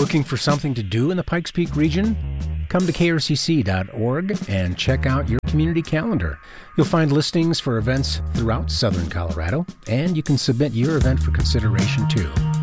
Looking for something to do in the Pikes Peak region? Come to krcc.org and check out your community calendar. You'll find listings for events throughout southern Colorado, and you can submit your event for consideration too.